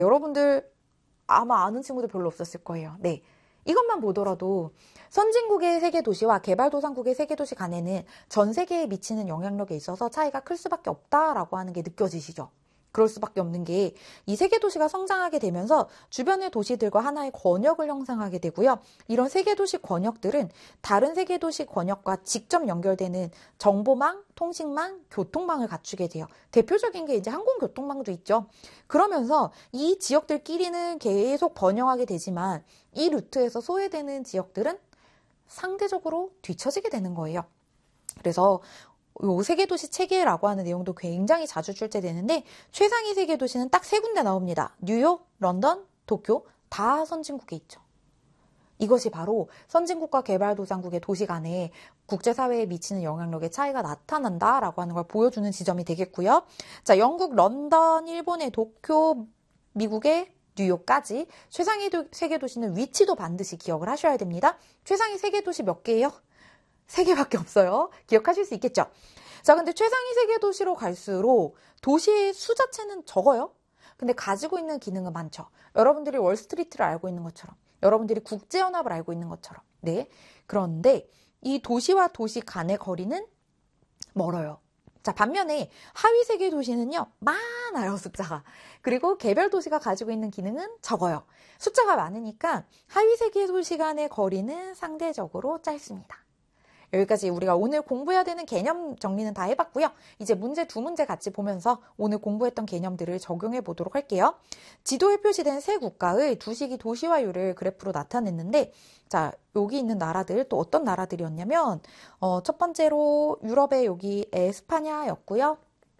여러분들 아마 아는 친구들 별로 없었을 거예요. 네. 이것만 보더라도 선진국의 세계 도시와 개발도상국의 세계 도시 간에는 전 세계에 미치는 영향력에 있어서 차이가 클 수밖에 없다라고 하는 게 느껴지시죠? 그럴 수밖에 없는 게 이 세계 도시가 성장하게 되면서 주변의 도시들과 하나의 권역을 형성하게 되고요. 이런 세계 도시 권역들은 다른 세계 도시 권역과 직접 연결되는 정보망, 통신망, 교통망을 갖추게 돼요. 대표적인 게 이제 항공교통망도 있죠. 그러면서 이 지역들끼리는 계속 번영하게 되지만 이 루트에서 소외되는 지역들은 상대적으로 뒤처지게 되는 거예요. 그래서 요 세계도시 체계라고 하는 내용도 굉장히 자주 출제되는데 최상위 세계도시는 딱 3군데 나옵니다. 뉴욕, 런던, 도쿄 다 선진국에 있죠. 이것이 바로 선진국과 개발도상국의 도시 간에 국제사회에 미치는 영향력의 차이가 나타난다라고 하는 걸 보여주는 지점이 되겠고요. 자, 영국, 런던, 일본의 도쿄, 미국의 뉴욕까지 최상위 세계도시는 위치도 반드시 기억을 하셔야 됩니다. 최상위 세계도시 몇 개예요? 3개밖에 없어요. 기억하실 수 있겠죠? 자, 근데 최상위 세계 도시로 갈수록 도시의 수 자체는 적어요. 근데 가지고 있는 기능은 많죠. 여러분들이 월스트리트를 알고 있는 것처럼, 여러분들이 국제연합을 알고 있는 것처럼. 네. 그런데 이 도시와 도시 간의 거리는 멀어요. 자, 반면에 하위 세계 도시는요, 많아요, 숫자가. 그리고 개별 도시가 가지고 있는 기능은 적어요. 숫자가 많으니까 하위 세계 도시 간의 거리는 상대적으로 짧습니다. 여기까지 우리가 오늘 공부해야 되는 개념 정리는 다 해봤고요. 이제 문제 2문제 같이 보면서 오늘 공부했던 개념들을 적용해 보도록 할게요. 지도에 표시된 세 국가의 두시기 도시화율을 그래프로 나타냈는데, 자, 여기 있는 나라들 또 어떤 나라들이었냐면 첫 번째로 유럽의 여기 에스파냐였고요.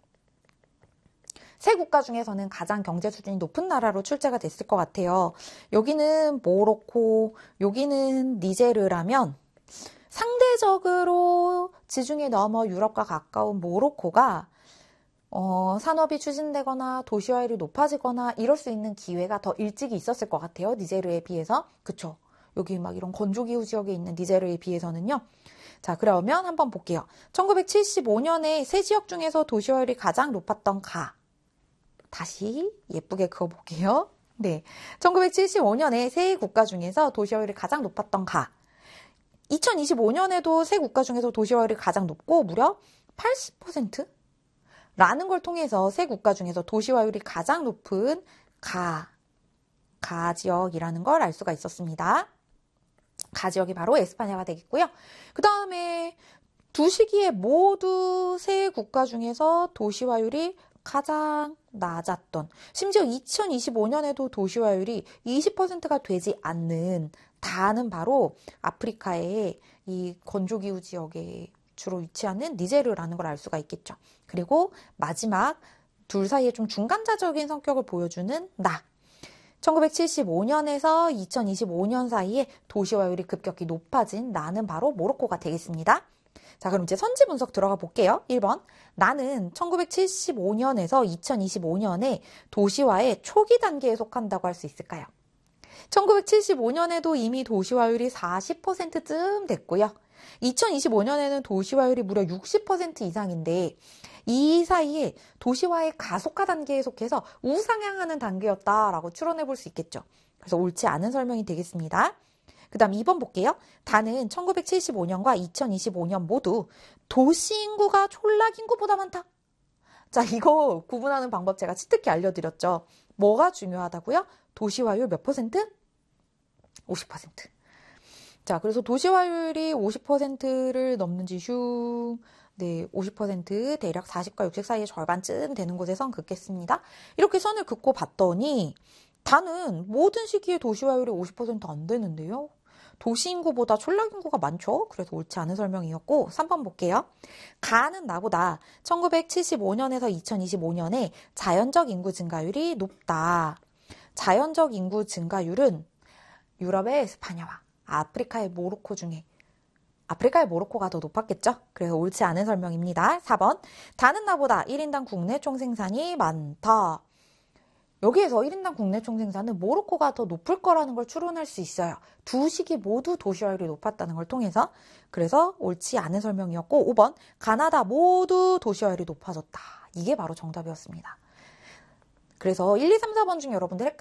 세 국가 중에서는 가장 경제 수준이 높은 나라로 출제가 됐을 것 같아요. 여기는 모로코, 여기는 니제르라면 상대적으로 지중해 너머 유럽과 가까운 모로코가 산업이 추진되거나 도시화율이 높아지거나 이럴 수 있는 기회가 더 일찍이 있었을 것 같아요. 니제르에 비해서. 그쵸? 여기 막 이런 건조기후 지역에 있는 니제르에 비해서는요. 자, 그러면 한번 볼게요. 1975년에 세 지역 중에서 도시화율이 가장 높았던 가. 다시 예쁘게 그어볼게요. 네, 1975년에 세 국가 중에서 도시화율이 가장 높았던 가. 2025년에도 세 국가 중에서 도시화율이 가장 높고 무려 80%? 라는 걸 통해서 세 국가 중에서 도시화율이 가장 높은 가 지역이라는 걸 알 수가 있었습니다. 가 지역이 바로 에스파냐가 되겠고요. 그 다음에 두 시기에 모두 세 국가 중에서 도시화율이 가장 낮았던, 심지어 2025년에도 도시화율이 20%가 되지 않는 다는 바로 아프리카의 이 건조기후 지역에 주로 위치하는 니제르라는 걸 알 수가 있겠죠. 그리고 마지막 둘 사이에 좀 중간자적인 성격을 보여주는 나. 1975년에서 2025년 사이에 도시화율이 급격히 높아진 나는 바로 모로코가 되겠습니다. 자, 그럼 이제 선지 분석 들어가 볼게요. 1번. 나는 1975년에서 2025년에 도시화의 초기 단계에 속한다고 할 수 있을까요? 1975년에도 이미 도시화율이 40%쯤 됐고요. 2025년에는 도시화율이 무려 60% 이상인데 이 사이에 도시화의 가속화 단계에 속해서 우상향하는 단계였다라고 추론해 볼 수 있겠죠. 그래서 옳지 않은 설명이 되겠습니다. 그 다음 2번 볼게요. 다는 1975년과 2025년 모두 도시 인구가 촌락 인구보다 많다. 자, 이거 구분하는 방법 제가 치트키 알려드렸죠. 뭐가 중요하다고요? 도시화율 몇 퍼센트? 50%. 자, 그래서 도시화율이 50%를 넘는지 네, 50% 대략 40과 60 사이의 절반쯤 되는 곳에 선 긋겠습니다. 이렇게 선을 긋고 봤더니 다는 모든 시기에 도시화율이 50%안 되는데요. 도시인구보다 촌락인구가 많죠. 그래서 옳지 않은 설명이었고 3번 볼게요. 가는 나보다 1975년에서 2025년에 자연적 인구 증가율이 높다. 자연적 인구 증가율은 유럽의 에스파냐와 아프리카의 모로코 중에 아프리카의 모로코가 더 높았겠죠? 그래서 옳지 않은 설명입니다. 4번. 다는 나보다 1인당 국내 총생산이 많다. 여기에서 1인당 국내 총생산은 모로코가 더 높을 거라는 걸 추론할 수 있어요. 두 시기 모두 도시화율이 높았다는 걸 통해서. 그래서 옳지 않은 설명이었고 5번. 가나다 모두 도시화율이 높아졌다. 이게 바로 정답이었습니다. 그래서 1, 2, 3, 4번 중에 여러분들